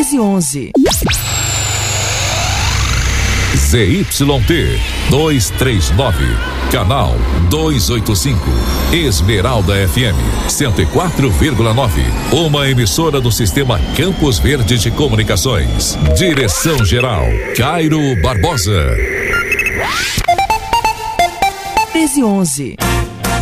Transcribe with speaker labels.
Speaker 1: 1311.
Speaker 2: ZYT 239, canal 285, Esmeralda FM 104,9, uma emissora do sistema Campos Verdes de Comunicações. Direção geral Cairo Barbosa.
Speaker 1: 1311.